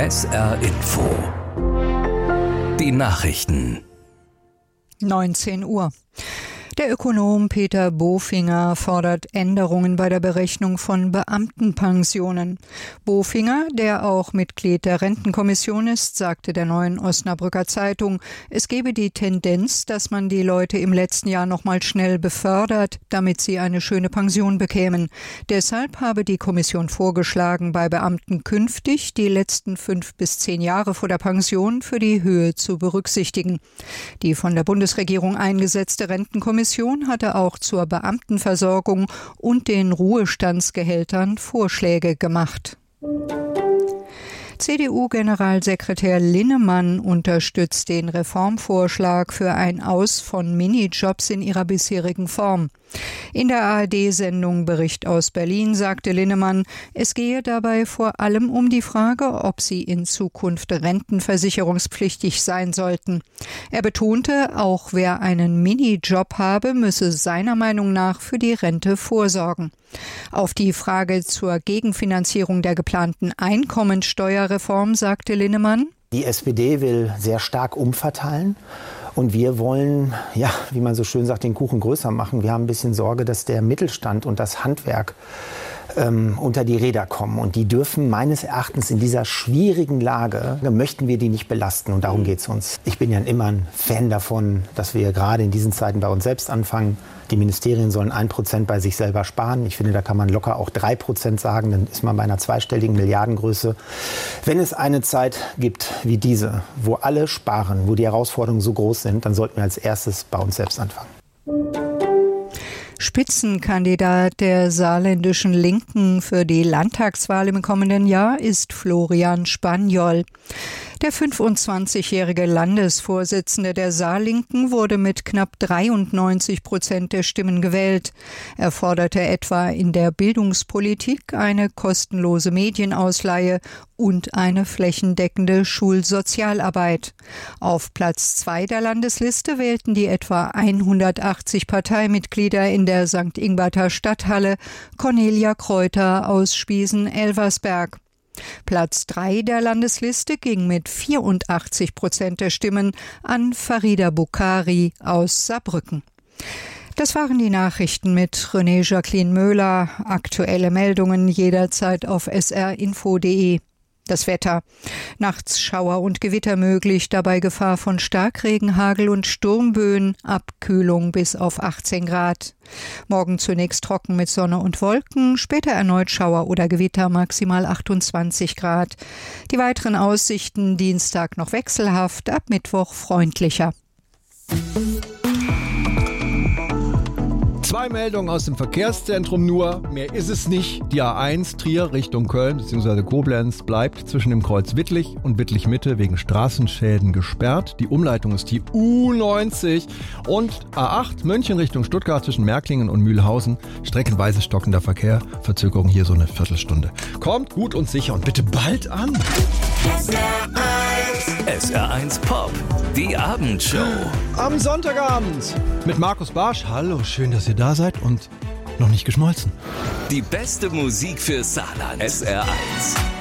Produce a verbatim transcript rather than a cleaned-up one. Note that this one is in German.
S R Info. Die Nachrichten. neunzehn Uhr. Der Ökonom Peter Bofinger fordert Änderungen bei der Berechnung von Beamtenpensionen. Bofinger, der auch Mitglied der Rentenkommission ist, sagte der Neuen Osnabrücker Zeitung, es gebe die Tendenz, dass man die Leute im letzten Jahr noch mal schnell befördert, damit sie eine schöne Pension bekämen. Deshalb habe die Kommission vorgeschlagen, bei Beamten künftig die letzten fünf bis zehn Jahre vor der Pension für die Höhe zu berücksichtigen. Die von der Bundesregierung eingesetzte Rentenkommission hatte auch zur Beamtenversorgung und den Ruhestandsgehältern Vorschläge gemacht. C D U-Generalsekretär Linnemann unterstützt den Reformvorschlag für ein Aus von Minijobs in ihrer bisherigen Form. In der A R D-Sendung Bericht aus Berlin sagte Linnemann, es gehe dabei vor allem um die Frage, ob sie in Zukunft rentenversicherungspflichtig sein sollten. Er betonte, auch wer einen Minijob habe, müsse seiner Meinung nach für die Rente vorsorgen. Auf die Frage zur Gegenfinanzierung der geplanten Einkommensteuerreform sagte Linnemann, die S P D will sehr stark umverteilen. Und wir wollen, ja, wie man so schön sagt, den Kuchen größer machen. Wir haben ein bisschen Sorge, dass der Mittelstand und das Handwerk ähm, unter die Räder kommen. Und die dürfen meines Erachtens in dieser schwierigen Lage, möchten wir die nicht belasten. Und darum geht es uns. Ich bin ja immer ein Fan davon, dass wir gerade in diesen Zeiten bei uns selbst anfangen. Die Ministerien sollen ein Prozent bei sich selber sparen. Ich finde, da kann man locker auch drei Prozent sagen. Dann ist man bei einer zweistelligen Milliardengröße. Wenn es eine Zeit gibt wie diese, wo alle sparen, wo die Herausforderungen so groß sind, dann sollten wir als erstes bei uns selbst anfangen. Spitzenkandidat der saarländischen Linken für die Landtagswahl im kommenden Jahr ist Florian Spaniol. Der fünfundzwanzigjährige Landesvorsitzende der Saarlinken wurde mit knapp dreiundneunzig Prozent der Stimmen gewählt. Er forderte etwa in der Bildungspolitik eine kostenlose Medienausleihe und eine flächendeckende Schulsozialarbeit. Auf Platz zwei der Landesliste wählten die etwa hundertachtzig Parteimitglieder in der Sankt Ingberter Stadthalle Cornelia Kreuter aus Spiesen-Elversberg. Platz drei der Landesliste ging mit vierundachtzig Prozent der Stimmen an Farida Bukhari aus Saarbrücken. Das waren die Nachrichten mit René Jacqueline Möhler. Aktuelle Meldungen jederzeit auf s r info punkt d e. Das Wetter. Nachts Schauer und Gewitter möglich, dabei Gefahr von Starkregen, Hagel und Sturmböen, Abkühlung bis auf achtzehn Grad. Morgen zunächst trocken mit Sonne und Wolken, später erneut Schauer oder Gewitter, maximal achtundzwanzig Grad. Die weiteren Aussichten Dienstag noch wechselhaft, ab Mittwoch freundlicher. Zwei Meldungen aus dem Verkehrszentrum nur, mehr ist es nicht. Die A eins Trier Richtung Köln bzw. Koblenz bleibt zwischen dem Kreuz Wittlich und Wittlich-Mitte wegen Straßenschäden gesperrt. Die Umleitung ist die U neunzig. Und A acht München Richtung Stuttgart zwischen Märklingen und Mühlhausen. Streckenweise stockender Verkehr, Verzögerung hier so eine Viertelstunde. Kommt gut und sicher und bitte bald an. S R eins. S R eins Pop, die Abendshow. Am Sonntagabend mit Markus Barsch. Hallo, schön, dass ihr da seid und noch nicht geschmolzen. Die beste Musik für Saarland. S R eins.